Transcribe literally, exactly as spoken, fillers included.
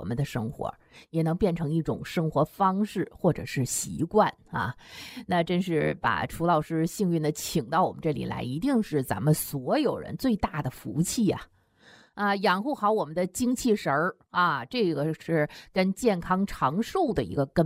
们的生活，也能变成一种生活方式或者是习惯啊。那真是把楚老师幸运的请到我们这里来，一定是咱们所有人最大的福气呀！啊，养护好我们的精气神儿啊，这个是跟健康长寿的一个根